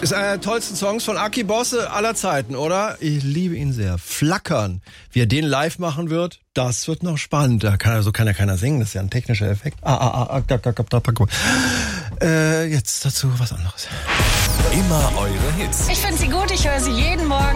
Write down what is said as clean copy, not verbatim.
Ist einer der tollsten Songs von Aki Bosse aller Zeiten, oder? Ich liebe ihn sehr. Flackern. Wie er den live machen wird, das wird noch spannend. So kann ja keiner singen, das ist ja ein technischer Effekt. Jetzt dazu was anderes. Immer eure Hits. Ich finde sie gut, ich höre sie jeden Morgen.